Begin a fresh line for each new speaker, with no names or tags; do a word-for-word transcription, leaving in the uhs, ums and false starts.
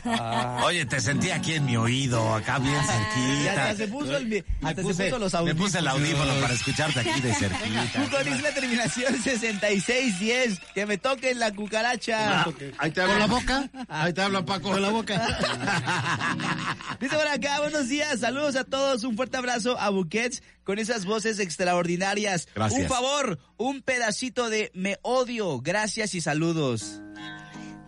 Ah.
Oye, te sentí aquí en mi oído, acá bien cerquita.
Ya, ya se puso, el, hasta
puse,
se puso los
me
audífonos.
puse el audífono para escucharte aquí de cerquita.
Tú con la terminación sesenta y seis diez. Que me toquen la cucaracha.
Ah, ahí te hablan. ¿Con la boca? Ahí te hablan, Paco.
Con la boca. Dice por acá, buenos días, saludos a todos, un fuerte abrazo a Buquets con esas voces extraordinarias.
Gracias.
Un favor, un pedacito de Me Odio, gracias y saludos.